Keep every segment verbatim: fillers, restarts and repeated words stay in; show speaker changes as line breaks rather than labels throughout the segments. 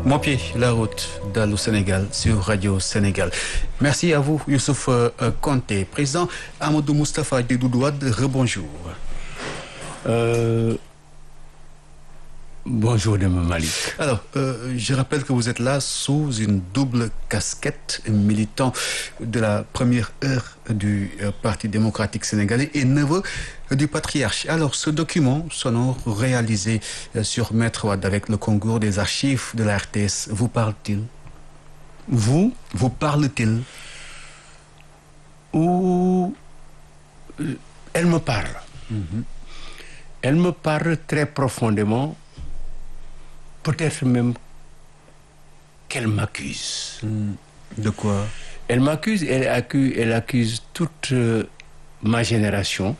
Mon pied, la route d'Allô Sénégal sur Radio Sénégal. Merci à vous, Youssouf euh, Konté. Président Amadou Moustapha Doudou Wade, rebonjour.
Euh... Bonjour, Deme Malik.
Alors, euh, je rappelle que vous êtes là sous une double casquette, militant de la première heure du euh, Parti démocratique sénégalais et neveu du patriarche. Alors, ce document sonore réalisé euh, sur Maître Wade avec le concours des archives de la R T S, vous parle-t-il?
Vous
Vous parle-t-il?
Ou... Elle me parle. Mm-hmm. Elle me parle très profondément. Peut-être même qu'elle m'accuse.
Mmh. De quoi?
Elle m'accuse, elle accuse, elle accuse toute euh, ma génération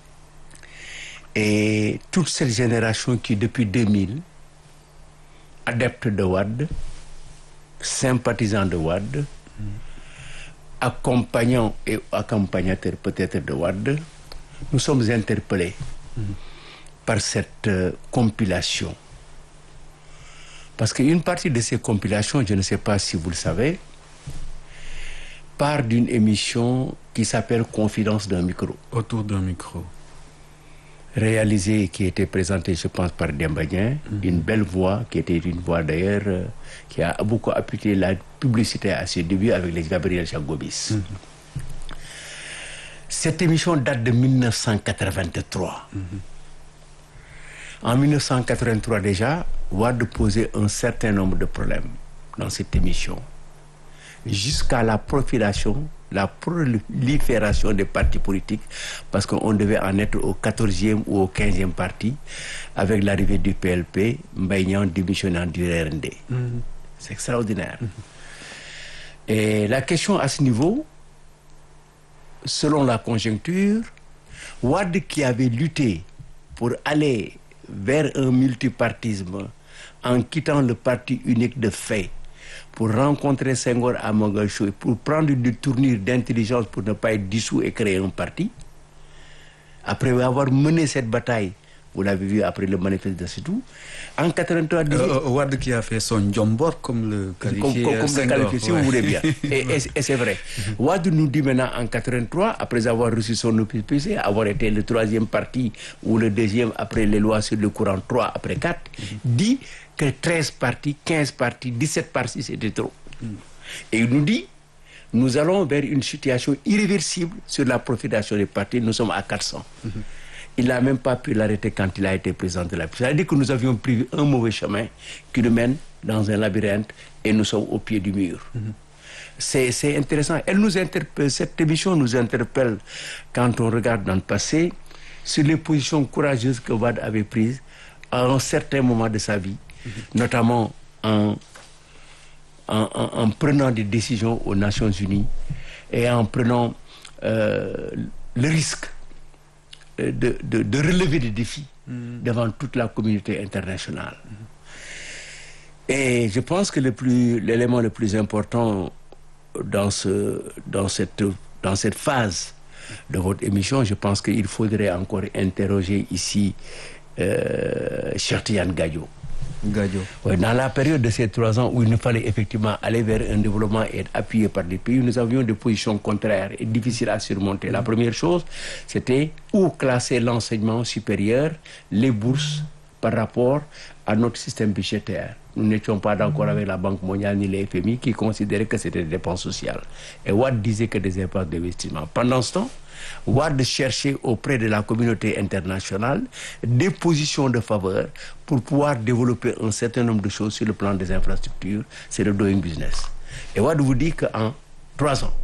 et toute cette génération qui, depuis deux mille, adepte de Wade, sympathisant de Wade, mmh. accompagnant et accompagnateur peut-être de Wade, nous sommes interpellés mmh. par cette euh, compilation. Parce qu'une partie de ces compilations, je ne sais pas si vous le savez, part d'une émission qui s'appelle Confidence d'un micro.
Autour d'un micro.
Réalisée et qui était présentée, je pense, par Demba Dieng, mm-hmm. une belle voix, qui était une voix d'ailleurs, euh, qui a beaucoup appuyé la publicité à ses débuts avec les Gabriel Chagobis. Mm-hmm. Cette émission date de mille neuf cent quatre-vingt-trois. Mm-hmm. En mille neuf cent quatre-vingt-trois déjà, Wade posait un certain nombre de problèmes dans cette émission, jusqu'à la profilation, la prolifération des partis politiques, parce qu'on devait en être au quatorzième ou au quinzième parti, avec l'arrivée du P L P, Mbaye Niang démissionnant du R N D. Mm-hmm. C'est extraordinaire. Mm-hmm. Et la question à ce niveau, selon la conjoncture, Wade qui avait lutté pour aller vers un multipartisme en quittant le parti unique de fait pour rencontrer Senghor à Mogadiscio et pour prendre des tournures d'intelligence pour ne pas être dissous et créer un parti. Après avoir mené cette bataille, vous l'avez vu après le manifeste de Sétou, en quatre-vingt-trois...
Euh, Wade qui a fait son jombor comme le qualifié
comme, comme, comme le qualifié, si ouais. vous voulez bien. Et, et, et c'est vrai. Wade nous dit maintenant en quatre-vingt-trois, après avoir reçu son O P P C, avoir été le troisième parti ou le deuxième après les lois sur le courant, trois après quatre, mm-hmm. dit que treize partis, quinze partis, dix-sept partis, c'était trop. Mm. Et il nous dit, nous allons vers une situation irréversible sur la profilation des partis, nous sommes à quatre cents. Mm-hmm. Il n'a même pas pu l'arrêter quand il a été président de la République. C'est-à-dire que nous avions pris un mauvais chemin qui nous mène dans un labyrinthe et nous sommes au pied du mur. Mm-hmm. C'est, c'est intéressant. Elle nous interpelle, cette émission nous interpelle quand on regarde dans le passé sur les positions courageuses que Wade avait prises à un certain moment de sa vie, mm-hmm. notamment en, en, en, en prenant des décisions aux Nations Unies et en prenant euh, le risque De, de, de relever des défis mmh. devant toute la communauté internationale. Mmh. Et je pense que le plus, l'élément le plus important dans, ce, dans, cette, dans cette phase de votre émission, je pense qu'il faudrait encore interroger ici euh, Cheikh Tidiane Gadio.
Gadio.
Ouais, dans la période de ces trois ans où il nous fallait effectivement aller vers un développement et être appuyé par des pays, nous avions des positions contraires et difficiles à surmonter. La première chose, c'était où classer l'enseignement supérieur, les bourses par rapport à notre système budgétaire. Nous n'étions pas d'accord avec la Banque mondiale ni les F M I qui considéraient que c'était des dépenses sociales. Et Wade disait que des dépenses d'investissement. Pendant ce temps, Wade cherchait auprès de la communauté internationale des positions de faveur pour pouvoir développer un certain nombre de choses sur le plan des infrastructures, c'est le doing business. Et Wade vous dit qu'en trois ans,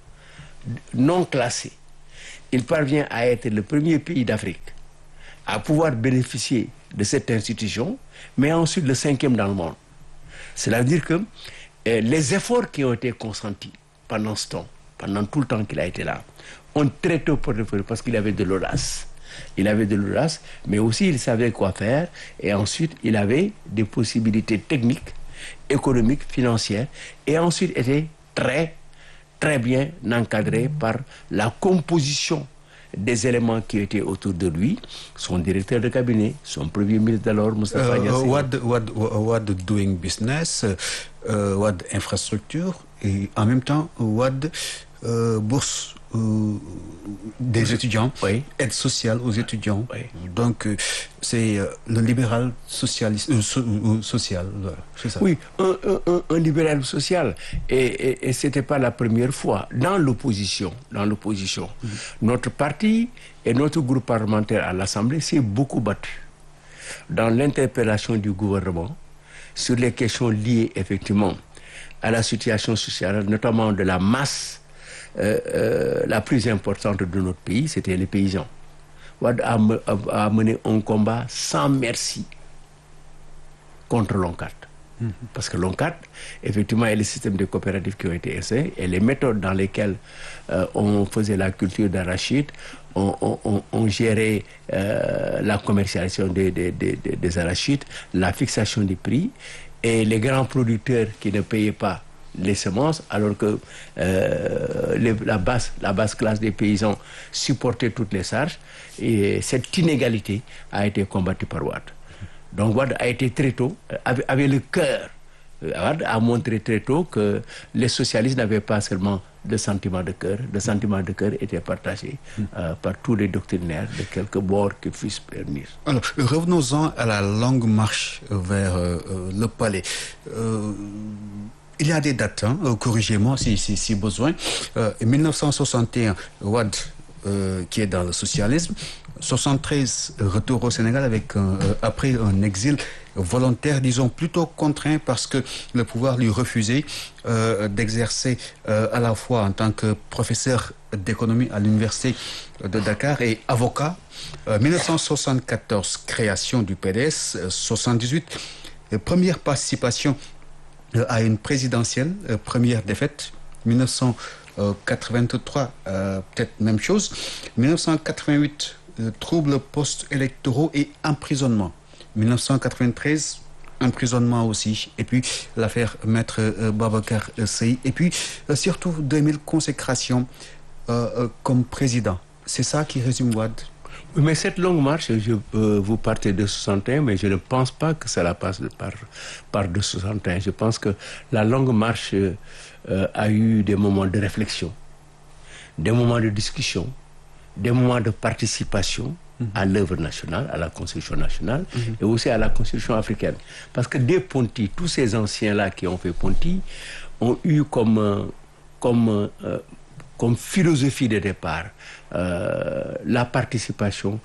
non classé, il parvient à être le premier pays d'Afrique à pouvoir bénéficier de cette institution, mais ensuite le cinquième dans le monde. Cela veut dire que euh, les efforts qui ont été consentis pendant ce temps, pendant tout le temps qu'il a été là, ont très tôt porté parce qu'il avait de l'audace. Il avait de l'audace, mais aussi il savait quoi faire. Et ensuite, il avait des possibilités techniques, économiques, financières. Et ensuite, était très, très bien encadré par la composition des éléments qui étaient autour de lui, son directeur de cabinet, son premier ministre d'alors, Moustapha Niasse.
Uh, Wade, Wade, Wade doing business, uh, Wade infrastructure, et en même temps, Wade uh, bourse uh, des étudiants,
oui.
aide sociale aux étudiants.
Oui.
Donc, uh, c'est uh, le libéral socialiste, uh, so, uh, social, voilà, c'est ça.
Oui, un, un, un libéral social. Et, et, et ce n'était pas la première fois. Dans l'opposition, dans l'opposition, mm-hmm. notre parti et notre groupe parlementaire à l'Assemblée s'est beaucoup battu dans l'interpellation du gouvernement sur les questions liées effectivement à la situation sociale, notamment de la masse euh, euh, la plus importante de notre pays, c'était les paysans. Wade a, a, a mené un combat sans merci contre l'ONCAD. Mmh. Parce que l'ONCAD, effectivement, et les systèmes de coopératives qui ont été essayés et les méthodes dans lesquelles euh, on faisait la culture d'arachide, on, on, on gérait euh, la commercialisation des, des, des, des arachides, la fixation des prix, et les grands producteurs qui ne payaient pas les semences, alors que euh, les, la, basse, la basse classe des paysans supportait toutes les charges. Et cette inégalité a été combattue par Wade. Donc Wade a été très tôt, avait, avait le cœur. Wade a montré très tôt que les socialistes n'avaient pas seulement de sentiment de cœur. Le sentiment de cœur était partagé euh, par tous les doctrinaires de quelque bord que puisse permettre.
Alors, revenons-en à la longue marche vers euh, le palais. Euh, il y a des dates, hein, corrigez-moi si, si, si besoin. Euh, mille neuf cent soixante et un, Wade, euh, qui est dans le socialisme. soixante-treize, retour au Sénégal avec un, euh, après un exil volontaire, disons plutôt contraint parce que le pouvoir lui refusait euh, d'exercer euh, à la fois en tant que professeur d'économie à l'université de Dakar et avocat. Euh, mille neuf cent soixante-quatorze, création du P D S. Euh, soixante-dix-huit, euh, première participation euh, à une présidentielle, euh, première défaite. mille neuf cent quatre-vingt-trois, euh, peut-être même chose. mille neuf cent quatre-vingt-huit, euh, troubles post-électoraux et emprisonnement. mille neuf cent quatre-vingt-treize, emprisonnement aussi. Et puis l'affaire Maître euh, Babacar Seye. Et puis euh, surtout deux mille, consécration euh, euh, comme président. C'est ça qui résume Wade.
Oui, mais cette longue marche, je, euh, vous partez de soixante et un, mais je ne pense pas que cela passe de par, par de soixante et un. Je pense que la longue marche euh, euh, a eu des moments de réflexion, des moments de discussion, des moments de participation mm-hmm. à l'œuvre nationale, à la construction nationale mm-hmm. et aussi à la construction africaine. Parce que des Ponty, tous ces anciens-là qui ont fait Ponty, ont eu comme, euh, comme, euh, comme philosophie de départ euh, la participation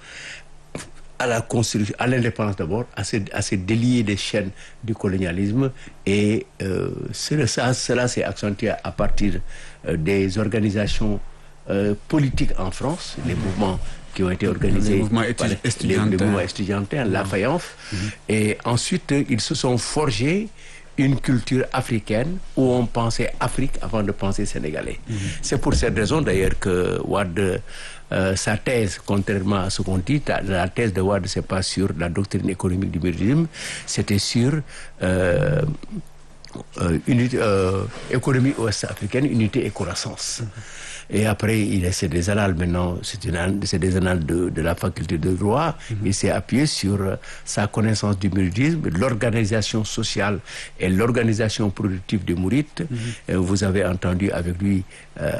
à la construction, à l'indépendance d'abord, à se, à se délier des chaînes du colonialisme. Et euh, cela, cela s'est accentué à partir euh, des organisations euh, politiques en France, les mouvements qui ont été organisés,
les mouvements
par les, les, les mouvements estudiantins, la Faïence. Mm-hmm. Et ensuite, ils se sont forgés une culture africaine où on pensait Afrique avant de penser sénégalais. Mm-hmm. C'est pour cette raison d'ailleurs que Wade, euh, sa thèse, contrairement à ce qu'on dit, la thèse de Wade, c'est pas sur la doctrine économique du mouridisme, c'était sur euh, euh, unité, euh, économie ouest-africaine, unité et croissance. Mm-hmm. Et après, il c'est des annales maintenant, c'est, une, c'est des annales de, de la faculté de droit. Mm-hmm. Il s'est appuyé sur euh, sa connaissance du mouridisme, l'organisation sociale et l'organisation productive des mourides. Mm-hmm. Vous avez entendu avec lui, euh,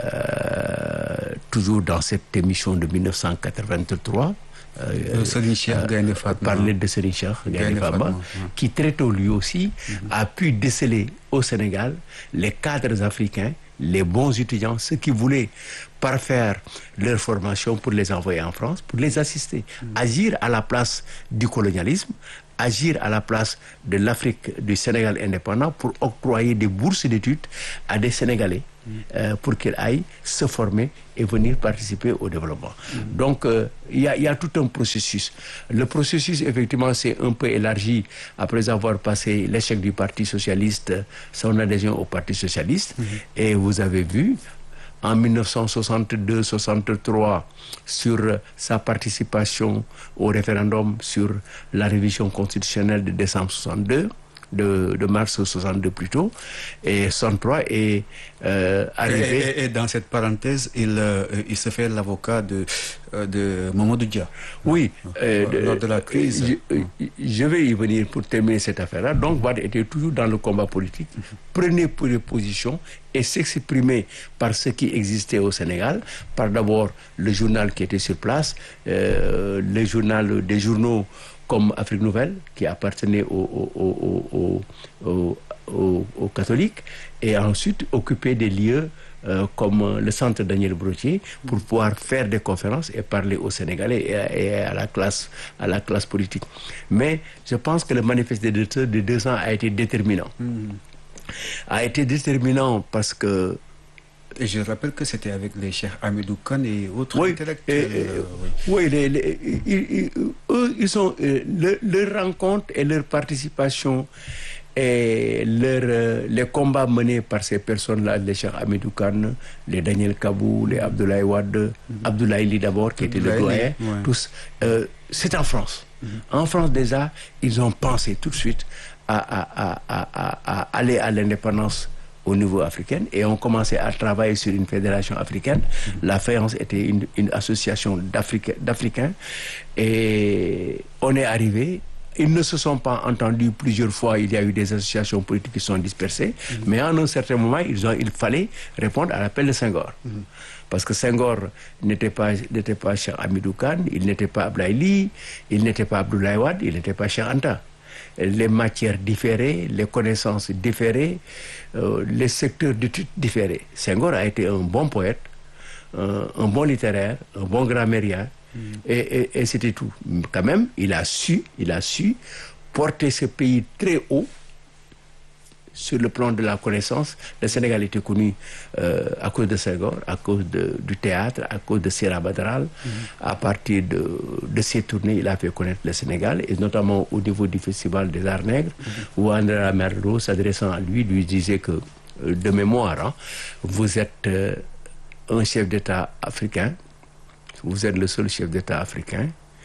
toujours dans cette émission de mille neuf cent quatre-vingt-trois,
Euh, euh,
parler de Serigne Cheikh Gaïndé Fatma, qui très tôt lui aussi mm-hmm. a pu déceler au Sénégal les cadres africains, les bons étudiants, ceux qui voulaient parfaire leur formation pour les envoyer en France, pour les assister, mm-hmm. agir à la place du colonialisme, agir à la place de l'Afrique, du Sénégal indépendant pour octroyer des bourses d'études à des Sénégalais mmh. euh, pour qu'ils aillent se former et venir participer au développement. Mmh. Donc, il euh, y, y a tout un processus. Le processus, effectivement, s'est un peu élargi après avoir passé l'échec du Parti socialiste, son adhésion au Parti socialiste. Mmh. Et vous avez vu, en mille neuf cent soixante-deux soixante-trois, sur sa participation au référendum sur la révision constitutionnelle de décembre soixante-deux, de, de mars soixante-deux plutôt, et soixante-trois est euh, arrivé.
Et, et, et dans cette parenthèse, il, euh, il se fait l'avocat de, de Mamadou Dia.
Oui,
euh, de, lors de la crise.
Je, je vais y venir pour terminer cette affaire-là. Donc, Wade était toujours dans le combat politique, prenait pour les positions et s'exprimait par ce qui existait au Sénégal, par d'abord le journal qui était sur place, euh, le journal des journaux comme Afrique Nouvelle, qui appartenait aux, aux, aux, aux, aux, aux catholiques, et ensuite occuper des lieux euh, comme le centre Daniel Brottier pour pouvoir faire des conférences et parler aux Sénégalais et à, et à la classe, à la classe politique. Mais je pense que le manifeste des deux, de deux ans a été déterminant. Mmh. A été déterminant parce que...
Et je rappelle que c'était avec les chers Hamidou Kane et autres
oui,
intellectuels.
Et, et,
euh,
oui, oui les, les, ils, ils, eux, ils sont, euh, leur, leur rencontre et leur participation et leur, euh, les combats menés par ces personnes-là, les chers Hamidou Kane, les Daniel Kabou, les Abdoulaye Wade, mm-hmm. Abdoulaye Ly d'abord, qui était le doyen, ouais. tous, euh, c'est en France. Mm-hmm. En France déjà, ils ont pensé tout de suite à, à, à, à, à aller à l'indépendance au niveau africain et ont commencé à travailler sur une fédération africaine. Mmh. La F A I A N S était une, une association d'Africains et on est arrivé. Ils ne se sont pas entendus plusieurs fois. Il y a eu des associations politiques qui sont dispersées. Mmh. Mais à un certain moment, ils ont, il fallait répondre à l'appel de Senghor. Mmh. Parce que Senghor n'était pas, n'était pas Cheikh Hamidou Kane, il n'était pas Abdoulaye Ly, il n'était pas Abdoulaye Wade, il n'était pas Cheikh Anta. Les matières différées, les connaissances différées, euh, les secteurs d'études différés. Senghor a été un bon poète, un, un bon littéraire, un bon grammairien, mm. et, et, et c'était tout. Quand même, il a su, il a su porter ce pays très haut sur le plan de la connaissance. Le Sénégal était connu euh, à cause de Senghor, à cause de, du théâtre, à cause de Sera Badral. Mm-hmm. À partir de, de ses tournées, il a fait connaître le Sénégal, et notamment au niveau du Festival des Arts Nègres, mm-hmm. où André Merlo, s'adressant à lui, lui disait que, euh, de mémoire, hein, vous êtes euh, un chef d'État africain, vous êtes le seul chef d'État africain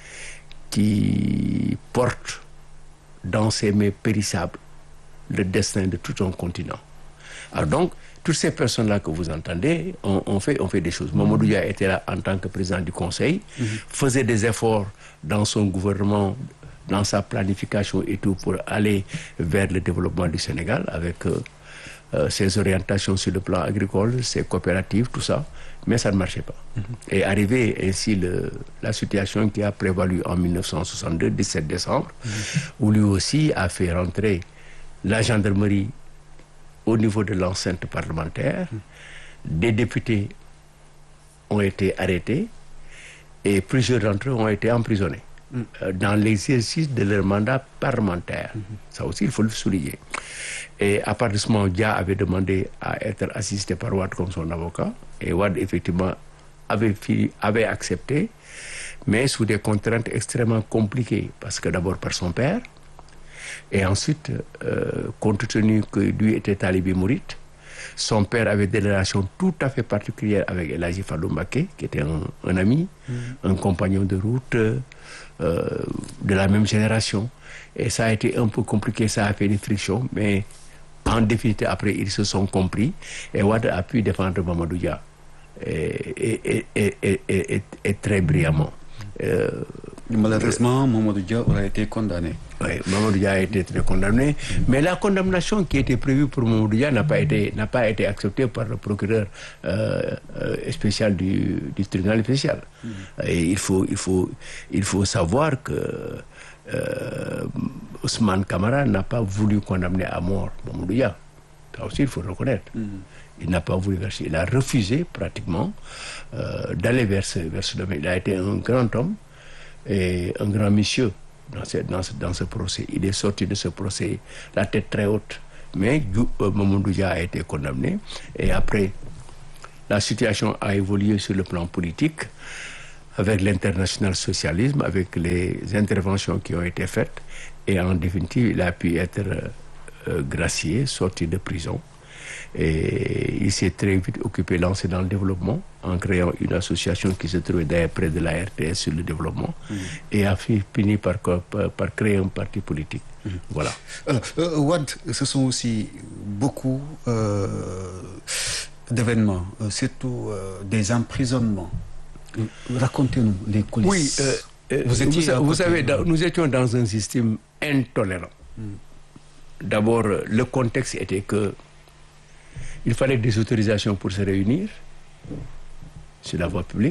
qui porte dans ses mains périssables le destin de tout un continent. Alors donc, toutes ces personnes-là que vous entendez, on, on, fait, on fait des choses. Mamadou Dia était là en tant que président du Conseil, mm-hmm. faisait des efforts dans son gouvernement, dans sa planification et tout, pour aller vers le développement du Sénégal, avec euh, euh, ses orientations sur le plan agricole, ses coopératives, tout ça. Mais ça ne marchait pas. Mm-hmm. Et arrivé ainsi le, la situation qui a prévalu en mille neuf cent soixante-deux, dix-sept décembre, mm-hmm. où lui aussi a fait rentrer la gendarmerie au niveau de l'enceinte parlementaire. Mmh. Des députés ont été arrêtés et plusieurs d'entre eux ont été emprisonnés mmh. euh, dans l'exercice de leur mandat parlementaire. Mmh. Ça aussi, il faut le souligner. Et à partir de ce moment, Dia avait demandé à être assisté par Wade comme son avocat. Et Wade, effectivement, avait, avait accepté, mais sous des contraintes extrêmement compliquées. Parce que d'abord par son père, et ensuite, euh, compte tenu que lui était talibé mouride, son père avait des relations tout à fait particulières avec El Hadji Fallou Mbacké, qui était un, un ami, mmh. un compagnon de route euh, de la même génération. Et ça a été un peu compliqué, ça a fait des frictions, mais en définitive, après, ils se sont compris. Et Wade a pu défendre Mamadou Dia, et, et, et, et, et, et très brillamment. Euh,
Malheureusement, Mamadou Dia aurait été condamné.
Oui, Mamadou Dia a été très condamné, mmh. mais la condamnation qui était prévue pour Mamadou Dia n'a pas été, n'a pas été acceptée par le procureur euh, euh, spécial du, du tribunal spécial. Mmh. Et il faut, il faut, il faut savoir que euh, Ousmane Camara n'a pas voulu condamner à mort Mamadou Dia. Ça aussi, il faut le reconnaître. Mmh. Il n'a pas voulu verser. Il a refusé pratiquement euh, d'aller vers ce, vers ce domaine. Il a été un grand homme et un grand monsieur dans ce, dans ce, dans ce procès. Il est sorti de ce procès la tête très haute. Mais euh, Mamadou Dia a été condamné. Et après, la situation a évolué sur le plan politique avec l'international socialisme, avec les interventions qui ont été faites. Et en définitive, il a pu être euh, gracié, sorti de prison. Et il s'est très vite occupé, lancé dans le développement, en créant une association qui se trouvait d'ailleurs près de la R T S sur le développement, mmh. et a fini par, par, par créer un parti politique. Mmh. Voilà.
Alors, euh, Wade, ce sont aussi beaucoup euh, d'événements, euh, surtout euh, des emprisonnements. Racontez-nous les coulisses.
Oui, euh, euh, vous, étiez vous, vous savez, dans, nous étions dans un système intolérant. Mmh. D'abord, le contexte était que il fallait des autorisations pour se réunir sur la voie publique.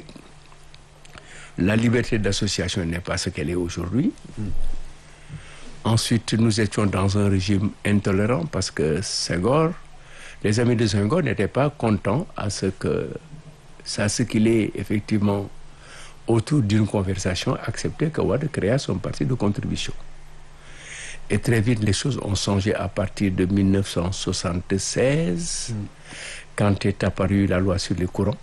La liberté d'association n'est pas ce qu'elle est aujourd'hui. Mmh. Ensuite, nous étions dans un régime intolérant parce que Senghor, les amis de Senghor n'étaient pas contents à ce que, à ce qu'il ait effectivement, autour d'une conversation, accepté que Wade créa son parti de contribution. Et très vite, les choses ont changé à partir de mille neuf cent soixante-seize, mmh. quand est apparue la loi sur les courants.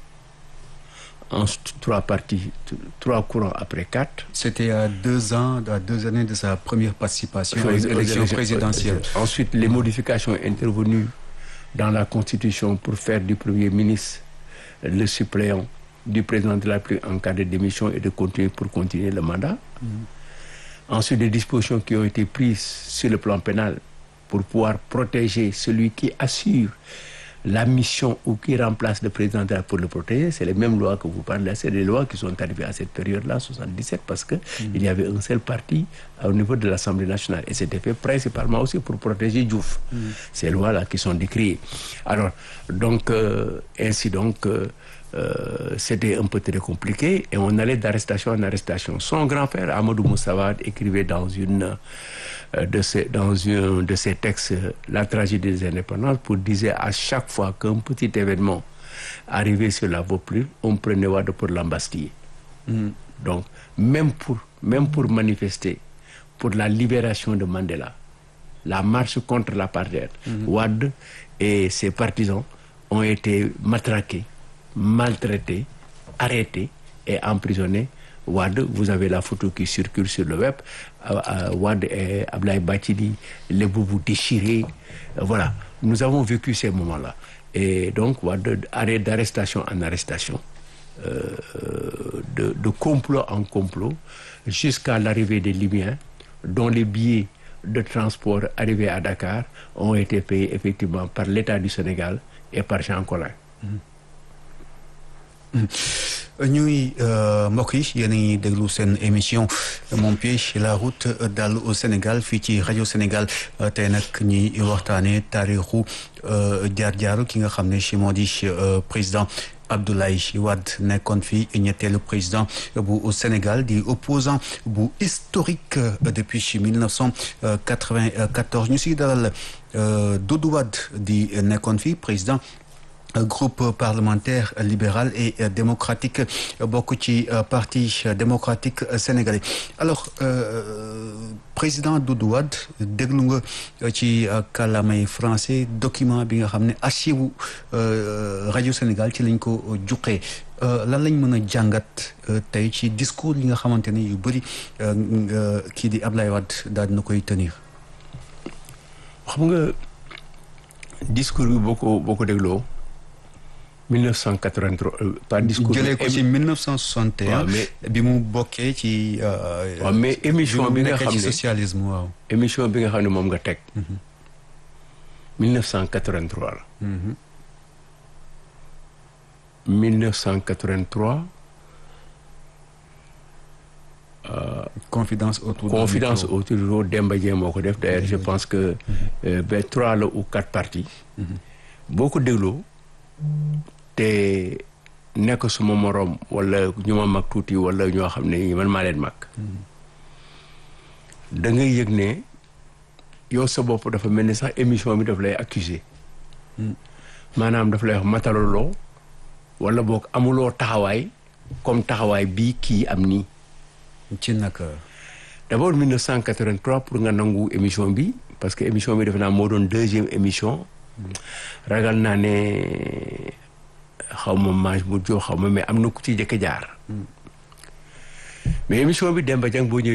En trois parties, trois courants après quatre.
C'était à deux ans, à deux années de sa première participation aux élections présidentielles.
Ensuite, les modifications intervenues dans la Constitution pour faire du Premier ministre le suppléant du président de la République en cas de démission et de continuer pour continuer le mandat. Mmh. Ensuite, des dispositions qui ont été prises sur le plan pénal pour pouvoir protéger celui qui assure la mission ou qui remplace le président de la pour le protéger. C'est les mêmes lois que vous parlez. C'est des lois qui sont arrivées à cette période-là, soixante-dix-sept, parce qu'il mmh. y avait un seul parti au niveau de l'Assemblée nationale. Et c'était fait principalement aussi pour protéger Diouf. Mmh. Ces lois-là qui sont décriées. Alors, donc, euh, ainsi donc... Euh, Euh, c'était un peu très compliqué et on allait d'arrestation en arrestation. Son grand frère, Amadou Moussawad, écrivait dans, une, euh, de ses, dans un de ses textes La tragédie des indépendances pour dire à chaque fois qu'un petit événement arrivait sur la voie publique, on prenait Wade pour l'embastiller. Mm. Donc, même pour, même pour manifester pour la libération de Mandela, la marche contre l'apartheid, mm. Wade et ses partisans ont été matraqués, maltraité, arrêté et emprisonné. Wade, vous avez la photo qui circule sur le web. Euh, euh, Wade et Ablaye Bathily, les boubous déchirés. Euh, voilà, nous avons vécu ces moments-là. Et donc, Wade, arrêt d'arrestation en arrestation, euh, de, de complot en complot, jusqu'à l'arrivée des Libyens, dont les billets de transport arrivés à Dakar ont été payés effectivement par l'État du Sénégal et par Jean Collin. Mmh.
ñuy mbokk yi yéen a ngi déglu seen émission Mon Pied la route daal au Sénégal fii ci rajo Sénégal tey nag ñuy waxtaanee taarixu jaar-jaaru ki nga xam ne si moo di président Abdoulaye Wade nekkoon fi ñetteelu président bu Sénégal di opposant bu historique depuis mille neuf cent quatre-vingt-quatorze ñu si dalal Doudou Wade di nekkoon fi président groupe parlementaire libéral et démocratique bokk ci parti démocratique sénégalais. Alors euh, président Doudou Wade déglu nga ci kàllaamay français document bi nga xam ne archive rajo Sénégal ci lañ ko juqee lan lañ mën a jàngat tey ci discours yi nga xamante ne yu bëri kii di Abdoulaye Wade daal dina koy tenir.
xam nga discours bi boo ko boo ko dégloo mille neuf cent quatre-vingt-trois pas discours
jëlee ko ci mille neuf cent soixante et un bi mu bokkee ci.
waaw mais émission bi nga xam ne
socialisme waaw.
émission bi nga xam ne moom nga teg. mille neuf cent quatre-vingt-trois la. mille neuf cent quatre-vingt-trois. Euh,
confidence autour
confidence autour du Demba Dieng moo ko def d'ailleurs je pense que euh, ba trois la ou quatre parties. boo ko dégloo te nekk suma morom wala ñu ma mag tuuti wala ñoo xam ne man maa leen mag. da ngay yëg ne yow sa bopp dafa mel ni sax émission bi daf lay accuser maanaam daf lay wax mataloloo wala boog amuloo taxawaay comme taxawaay bii kii am nii.
ci naka.
d'abord mille neuf cent quatre-vingt-trois pour nga nangu émission bi parce que émission bi defe naa moo doon deuxième émission. ragal naa ne xaw ma mange bu joo xaw ma mais am na ku ci jëkk jaar. mais émission bi Demba Dieng boo ñëwee